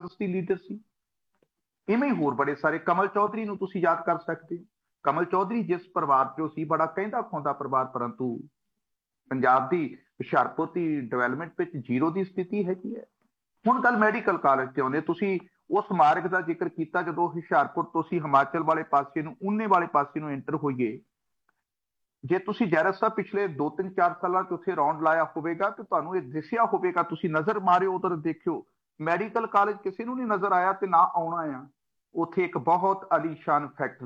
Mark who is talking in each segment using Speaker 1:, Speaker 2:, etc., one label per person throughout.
Speaker 1: ਕਾਂਗਰਸ ਦੀ leader ਸੀ। ਇਵੇਂ ਹੀ ਹੋਰ ਬੜੇ ਸਾਰੇ, ਕਮਲ ਚੌਧਰੀ ਨੂੰ ਤੁਸੀਂ ਯਾਦ ਕਰ ਸਕਦੇ ਹੋ। ਕਮਲ ਚੌਧਰੀ ਜਿਸ ਪਰਿਵਾਰ ਚੋਂ ਸੀ, ਬੜਾ ਕਹਿੰਦਾ ਖਾਂਦਾ ਪਰਿਵਾਰ, ਪਰੰਤੂ ਪੰਜਾਬ ਦੀ ਹੁਸ਼ਿਆਰਪੁਰ ਦੀ ਡਿਵੈਲਪਮੈਂਟ ਵਿੱਚ ਜ਼ੀਰੋ ਦੀ ਸਥਿਤੀ ਹੈਗੀ ਹੈ। ਹੁਣ ਗੱਲ ਮੈਡੀਕਲ ਕਾਲਜ ਤੇ ਆਉਂਦੇ, ਤੁਸੀਂ ਉਸ ਮਾਰਗ ਦਾ ਜ਼ਿਕਰ ਕੀਤਾ ਜਦੋਂ ਹੁਸ਼ਿਆਰਪੁਰ ਤੋਂ ਅਸੀਂ ਹਿਮਾਚਲ ਵਾਲੇ ਪਾਸੇ ਨੂੰ, ਊਨੇ ਵਾਲੇ ਪਾਸੇ ਨੂੰ ਐਂਟਰ ਹੋਈਏ। ਜੇ ਤੁਸੀਂ ਜੈਰਸ ਸਾਹਿਬ ਪਿਛਲੇ 2-3-4 ਸਾਲਾਂ 'ਚ ਉੱਥੇ ਰਾਉਂਡ ਲਾਇਆ ਹੋਵੇਗਾ ਤੇ ਤੁਹਾਨੂੰ ਇਹ ਦਿਸਿਆ ਹੋਵੇਗਾ, ਤੁਸੀਂ ਨਜ਼ਰ ਮਾਰਿਓ ਉਧਰ ਦੇਖਿਓ, ਮੈਡੀਕਲ ਕਾਲਜ ਕਿਸੇ ਨੂੰ ਨਹੀਂ ਨਜ਼ਰ ਆਇਆ ਤੇ ਨਾ ਆਉਣਾ ਆ। ਉੱਥੇ ਇੱਕ ਬਹੁਤ ਆਲੀਸ਼ਾਨ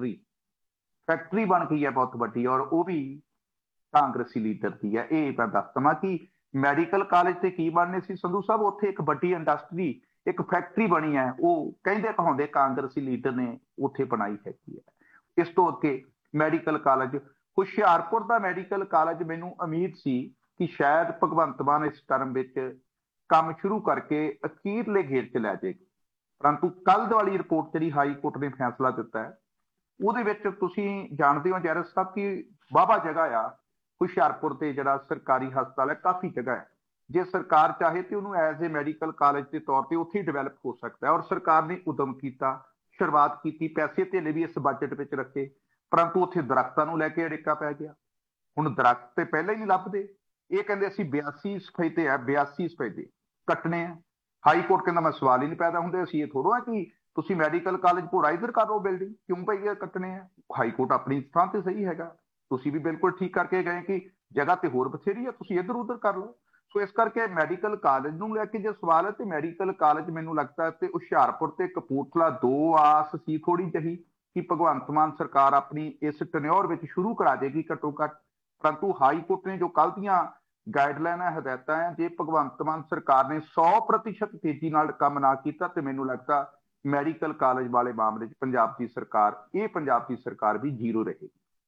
Speaker 1: ਫੈਕਟਰੀ ਬਣ ਗਈ ਹੈ ਬਹੁਤ ਵੱਡੀ, ਔਰ ਉਹ ਵੀ ਕਾਂਗਰਸੀ ਲੀਡਰ ਦੀ ਹੈ। ਇਹ ਮੈਂ ਦੱਸ ਦੇਵਾਂ ਕਿ ਮੈਡੀਕਲ ਕਾਲਜ ਤੇ ਕੀ ਬਣਨੇ ਸੀ ਸੰਧੂ ਸਾਹਿਬ, ਉੱਥੇ ਇੱਕ ਵੱਡੀ ਇੰਡਸਟਰੀ, ਇੱਕ ਫੈਕਟਰੀ ਬਣੀ ਹੈ, ਉਹ ਕਹਿੰਦੇ ਕਹਾਉਂਦੇ ਕਾਂਗਰਸੀ ਲੀਡਰ ਨੇ ਉੱਥੇ ਬਣਾਈ ਹੈਗੀ ਹੈ। ਇਸ ਤੋਂ ਅੱਗੇ ਮੈਡੀਕਲ ਕਾਲਜ, ਹੁਸ਼ਿਆਰਪੁਰ ਦਾ ਮੈਡੀਕਲ ਕਾਲਜ, ਮੈਨੂੰ ਉਮੀਦ ਸੀ ਕਿ ਸ਼ਾਇਦ ਭਗਵੰਤ ਮਾਨ ਇਸ ਟਰਮ ਵਿੱਚ ਕੰਮ ਸ਼ੁਰੂ ਕਰਕੇ ਅਖੀਰਲੇ ਗੇੜ 'ਚ ਲੈ ਜਾਏਗੀ, ਪਰੰਤੂ ਕੱਲ੍ਹ ਵਾਲੀ ਰਿਪੋਰਟ ਜਿਹੜੀ ਹਾਈ ਕੋਰਟ ਨੇ ਫੈਸਲਾ ਦਿੱਤਾ ਹੈ, ਉਹਦੇ ਵਿੱਚ ਤੁਸੀਂ ਜਾਣਦੇ ਹੋ ਜੈਰਸ ਸਾਹਿਬ ਕਿ ਵਾਹਵਾ ਜਗ੍ਹਾ ਆ ਹੁਸ਼ਿਆਰਪੁਰ ਤੇ ਜਿਹੜਾ ਸਰਕਾਰੀ ਹਸਪਤਾਲ ਹੈ, ਕਾਫੀ ਜਗ੍ਹਾ ਹੈ। ਜੇ ਸਰਕਾਰ ਚਾਹੇ ਤੇ ਉਹਨੂੰ ਐਜ਼ ਏ ਮੈਡੀਕਲ ਕਾਲਜ ਦੇ ਤੌਰ ਤੇ ਉੱਥੇ ਹੀ ਡਿਵੈਲਪ ਹੋ ਸਕਦਾ ਹੈ, ਔਰ ਸਰਕਾਰ ਨੇ ਉਦਮ ਕੀਤਾ, ਸ਼ੁਰੂਆਤ ਕੀਤੀ, ਪੈਸੇ ਧੇਲੇ ਵੀ ਇਸ ਬਜਟ ਵਿੱਚ ਰੱਖੇ, ਪਰੰਤੂ ਉੱਥੇ ਦਰਖਤਾਂ ਨੂੰ ਲੈ ਕੇ ਅੜਿੱਕਾ ਪੈ ਗਿਆ। ਹੁਣ ਦਰਖਤ ਤੇ ਪਹਿਲਾਂ ਹੀ ਨਹੀਂ ਲੱਭਦੇ, ਇਹ ਕਹਿੰਦੇ ਅਸੀਂ 82 ਸਫੈਦੇ ਆ, 82 ਸਫੈਦੇ ਕੱਟਣੇ ਆ। ਹਾਈ ਕੋਰਟ ਕਹਿੰਦਾ ਮੈਂ ਸਵਾਲ ਹੀ ਨਹੀਂ ਪੈਦਾ ਹੁੰਦੇ, ਅਸੀਂ ਇਹ ਥੋੜ੍ਹਾ ਕਿ ਤੁਸੀਂ ਮੈਡੀਕਲ ਕਾਲਜ ਭੋਰਾ ਇੱਧਰ ਕਰ ਲਓ, ਬਿਲਡਿੰਗ ਕਿਉਂ ਪਈ ਹੈ ਕੱਟਣੇ ਆ। ਹਾਈ ਕੋਰਟ ਆਪਣੀ ਥਾਂ ਤੇ ਸਹੀ ਹੈਗਾ, ਤੁਸੀਂ ਵੀ ਬਿਲਕੁਲ ਠੀਕ ਕਰਕੇ ਗਏ ਕਿ ਜਗ੍ਹਾ ਤੇ ਹੋਰ ਬਥੇਰੀ ਹੈ, ਤੁਸੀਂ ਇੱਧਰ ਉੱਧਰ ਕਰ ਲਓ। ਸੋ ਇਸ ਕਰਕੇ ਮੈਡੀਕਲ ਕਾਲਜ ਨੂੰ ਲੈ ਕੇ ਜੇ ਸਵਾਲ ਹੈ ਤੇ ਮੈਡੀਕਲ ਕਾਲਜ ਮੈਨੂੰ ਲੱਗਦਾ ਤੇ ਹੁਸ਼ਿਆਰਪੁਰ ਤੇ ਕਪੂਰਥਲਾ ਦੋ ਆਸ ਸੀ ਥੋੜੀ ਜਿਹੀ ਕਿ ਭਗਵੰਤ ਮਾਨ ਸਰਕਾਰ ਆਪਣੀ ਇਸ ਟਨਿਓਰ ਵਿੱਚ ਸ਼ੁਰੂ ਕਰਾ ਦੇਗੀ ਘੱਟੋ ਘੱਟ, ਪਰੰਤੂ ਹਾਈ ਕੋਰਟ ਨੇ ਜੋ ਕੱਲ੍ਹ ਦੀਆਂ ਗਾਈਡਲਾਈਨਾਂ ਹਦਾਇਤਾਂ ਹੈ, ਜੇ ਭਗਵੰਤ ਮਾਨ ਸਰਕਾਰ ਨੇ 100% ਤੇਜ਼ੀ ਨਾਲ ਕੰਮ ਨਾ ਕੀਤਾ ਤੇ ਮੈਨੂੰ ਲੱਗਦਾ ਮੈਡੀਕਲ ਕਾਲਜ ਵਾਲੇ ਮਾਮਲੇ 'ਚ ਪੰਜਾਬ ਦੀ ਸਰਕਾਰ ਵੀ ਜ਼ੀਰੋ ਰਹੇਗੀ।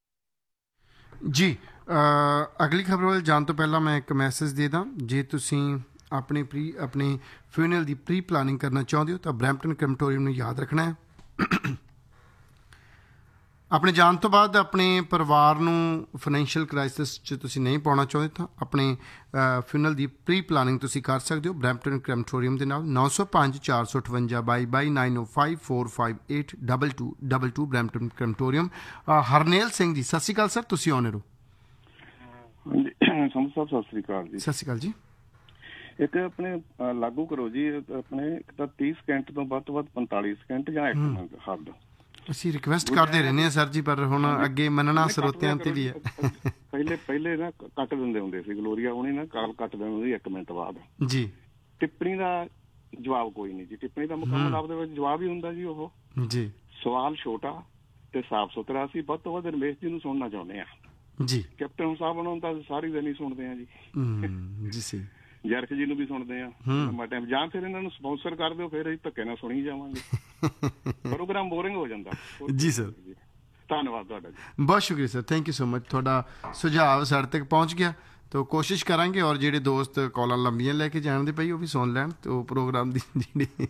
Speaker 2: ਜੀ, ਅਗਲੀ ਖਬਰ ਵੱਲ ਜਾਣ ਤੋਂ ਪਹਿਲਾਂ ਮੈਂ ਇੱਕ ਮੈਸੇਜ ਦੇ ਦਾਂ, ਜੇ ਤੁਸੀਂ ਆਪਣੇ ਫਿਊਨਰਲ ਦੀ ਪ੍ਰੀ ਪਲਾਨਿੰਗ ਕਰਨਾ ਚਾਹੁੰਦੇ ਹੋ ਤਾਂ ਬਰੈਂਪਟਨ ਕ੍ਰੈਮਟੋਰੀਅਮ ਨੂੰ ਯਾਦ ਰੱਖਣਾ ਹੈ। ਆਪਣੇ ਜਾਣ ਤੋਂ ਬਾਅਦ ਆਪਣੇ ਪਰਿਵਾਰ ਨੂੰ ਫਾਈਨੈਂਸ਼ੀਅਲ ਕ੍ਰਾਈਸਿਸ 'ਚ ਤੁਸੀਂ ਨਹੀਂ ਪਾਉਣਾ ਚਾਹੁੰਦੇ ਤਾਂ ਆਪਣੇ ਫਿਊਨਰਲ ਦੀ ਪ੍ਰੀ ਪਲਾਨਿੰਗ ਤੁਸੀਂ ਕਰ ਸਕਦੇ ਹੋ ਬਰੈਂਪਟਨ ਕ੍ਰੈਮਟੋਰੀਅਮ ਦੇ ਨਾਲ। 905 458 22 905 458 2222 ਬਰੈਂਪਟਨ ਕ੍ਰੈਮਟੋਰੀਅਮ। ਹਰਨੇਲ ਸਿੰਘ ਜੀ ਸਤਿ ਸ਼੍ਰੀ ਅਕਾਲ ਸਰ, ਤੁਸੀਂ ਆਉਣੇ ਰਹੋ।
Speaker 3: ਸੰਧੂ ਸਾਹਿਬ ਸਤਿ ਸ਼੍ਰੀ ਅਕਾਲ ਜੀ।
Speaker 2: ਸਤਿ ਸ਼੍ਰੀ ਅਕਾਲ ਜੀ।
Speaker 3: ਇੱਕ ਆਪਣੇ ਲਾਗੂ ਕਰੋ ਜੀ, ਆਪਣੇ ਇੱਕ ਤਾਂ 30 ਸਕਿੰਟ ਤੋਂ ਵੱਧ 45 ਸਕਿੰਟ ਜਾਂ 1 ਮਿੰਟ ਹੱਦ। ਅਸੀਂ
Speaker 2: ਰਿਕਵੈਸਟ ਕਰਦੇ ਰਹਿੰਦੇ ਹਾਂ ਸਰ ਜੀ, ਪਰ ਹੁਣ ਅੱਗੇ ਮੰਨਣਾ ਸਰੋਤਿਆਂ ਤੇ ਵੀ ਹੈ।
Speaker 3: ਪਹਿਲੇ ਨਾ ਕੱਟ ਦਿੰਦੇ ਹੁੰਦੇ ਸੀ, ਗਲੋਰੀਆ ਉਹਨੇ ਨਾ ਕਾਲ ਕੱਟ ਦਿੰਦੇ ਹੁੰਦੇ 1 ਮਿੰਟ ਬਾਅਦ
Speaker 2: ਜੀ।
Speaker 3: ਟਿੱਪਣੀ ਦਾ ਜਵਾਬ ਕੋਈ ਨਹੀਂ ਜੀ, ਟਿੱਪਣੀ ਦਾ ਮੁਕੰਮਲ ਆਪਦੇ ਵਿੱਚ ਜਵਾਬ ਹੀ ਹੁੰਦਾ ਜੀ। ਉਹ
Speaker 2: ਜੀ
Speaker 3: ਸਵਾਲ ਛੋਟਾ ਤੇ ਸਾਫ਼ ਸੁਥਰਾ ਸੀ, ਵੱਧ ਤੋਂ ਵੱਧ ਰਮੇਸ਼ ਜੀ ਨੂੰ ਸੁਣਨਾ ਚਾਹੁੰਦੇ ਆ
Speaker 2: ਜੀ।
Speaker 3: ਕੈਪਟਨ ਸਾਹਿਬ ਨੂੰ ਤਾਂ ਸਾਰੀ ਦਿਨ ਹੀ ਸੁਣਦੇ ਆ ਜੀ।
Speaker 2: ਜੀ ਸਹੀ।
Speaker 3: ਜਰਖ ਜੀ ਨੂੰ ਵੀ ਸੁਣਦੇ ਆ ਟਾਈਮ, ਜਾਂ ਫਿਰ ਇਹਨਾਂ ਨੂੰ ਸਪਾਂਸਰ ਕਰ ਦਿਓ, ਫਿਰ ਅਸੀਂ ਧੱਕੇ ਨਾਲ ਸੁਣੀ ਜਾਵਾਂਗੇ, ਪ੍ਰੋਗਰਾਮ ਬੋਰਿੰਗ ਹੋ ਜਾਂਦਾ
Speaker 2: ਜੀ। ਸਰ
Speaker 3: ਧੰਨਵਾਦ ਤੁਹਾਡਾ ਜੀ,
Speaker 2: ਬਹੁਤ ਸ਼ੁਕਰੀਆ sir, thank you so much. ਤੁਹਾਡਾ ਸੁਝਾਅ ਸਾਡੇ ਤੱਕ ਪਹੁੰਚ ਗਿਆ ਤਾਂ ਕੋਸ਼ਿਸ਼ ਕਰਾਂਗੇ, ਔਰ ਜਿਹੜੇ ਦੋਸਤ ਕਾਲਾਂ ਲੰਬੀਆਂ ਲੈ ਕੇ ਜਾਣ ਦੇ ਪਈ ਉਹ ਵੀ ਸੁਣ ਲੈਣ ਤੇ ਉਹ ਪ੍ਰੋਗਰਾਮ ਦੀ ਜਿਹੜੀ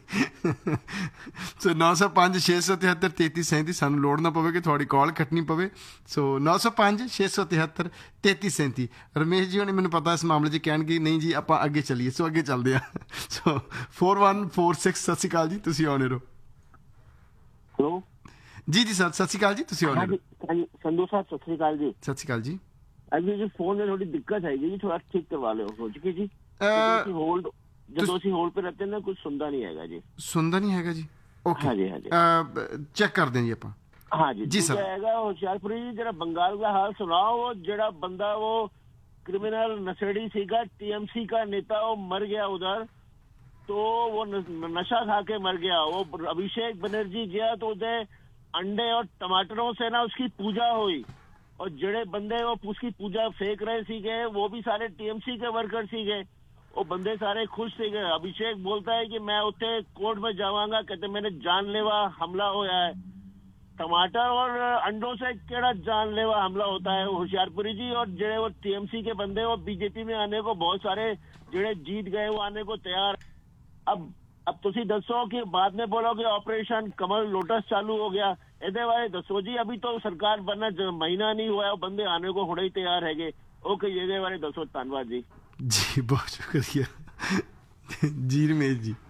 Speaker 2: ਸੋ 905 673 3337 ਸਾਨੂੰ ਲੋੜ ਨਾ ਪਵੇ ਕਿ ਤੁਹਾਡੀ ਕਾਲ ਕੱਟਣੀ ਪਵੇ। ਸੋ 905 673 3337। ਰਮੇਸ਼ ਜੀ ਹੋਣੀ ਮੈਨੂੰ ਪਤਾ ਇਸ ਮਾਮਲੇ 'ਚ ਕਹਿਣਗੇ ਨਹੀਂ ਜੀ ਆਪਾਂ ਅੱਗੇ ਚੱਲੀਏ, ਸੋ ਅੱਗੇ ਚੱਲਦੇ ਆ। ਸੋ 4146 ਸਤਿ ਸ਼੍ਰੀ ਅਕਾਲ ਜੀ, ਤੁਸੀਂ ਆਉਣੇ ਰਹੋ।
Speaker 4: ਹੈਲੋ
Speaker 2: ਜੀ ਜੀ ਸਰ ਸਤਿ ਸ਼੍ਰੀ ਅਕਾਲ ਜੀ, ਤੁਸੀਂ ਆਉਣੇ ਰਹੋ।
Speaker 4: ਸੰਧੂ ਸਾਹਿਬ ਸਤਿ ਸ਼੍ਰੀ ਅਕਾਲ ਜੀ।
Speaker 2: ਸਤਿ ਸ਼੍ਰੀ ਅਕਾਲ ਜੀ।
Speaker 4: ਅਜੀ ਜੀ ਫੋਨ में थोड़ी दिक्कत आएगी जी, थोड़ा ठीक करवा लो सोच के जी। होल्ड जब ਅਸੀਂ ਹੋਲਡ पे रहते हैं ना कुछ सुनता नहीं हैगा जी।
Speaker 2: सुनता नहीं हैगा जी? ओके,
Speaker 4: हाँ जी हाँ जी,
Speaker 2: चेक कर दें जी ਆਪਾਂ।
Speaker 4: हाँ जी
Speaker 2: जी सर।
Speaker 4: हैगा ਹੁਸ਼ਿਆਰਪੁਰੀ ਜੀ, ਜਿਹੜਾ ਬੰਗਾਲ ਦਾ ਹਾਲ ਸੁਣਾਓ। वो ਜਿਹੜਾ ਬੰਦਾ वो क्रिमिनल नशेड़ी सीगा, टीएमसी का नेता, वो मर गया उधर, तो वो नशा खा के मर गया। वो अभिषेक बनर्जी गया तो उधर अंडे और टमाटरों से ना उसकी पूजा हुई, और जड़े बंदे वो उसकी पूजा फेंक रहे सीगे वो भी सारे टीएमसी के वर्कर सीगे। वो बंदे सारे खुश सीगे। अभिषेक बोलता है कि मैं उत्ते कोर्ट में जावांगा, कहते मैंने जानलेवा हमला होया है। टमाटर और अंडों से केड़ा जानलेवा हमला होता है होशियारपुरी जी। और जड़े वो टीएमसी के बंदे वो बीजेपी में आने को बहुत सारे जड़े जीत गए वो आने को तैयार। अब तुसी दसो कि बाद में बोलोगे ऑपरेशन कमल लोटस चालू हो गया, ਇਹਦੇ ਬਾਰੇ ਦੱਸੋ ਜੀ। ਅਭੀ ਤੋਂ ਸਰਕਾਰ ਬਣਨਾ ਮਹੀਨਾ ਨਹੀਂ ਹੋਇਆ, ਉਹ ਬੰਦੇ ਆने को ਹੁਣੇ ਹੀ ਤਿਆਰ ਹੈਗੇ। ਓਕੇ, ਇਹਦੇ ਬਾਰੇ ਦੱਸੋ। ਧੰਨਵਾਦ ਜੀ।
Speaker 2: ਜੀ ਬਹੁਤ ਸ਼ੁਕਰੀਆ ਜੀ ਰਮੇਸ਼ ਜੀ।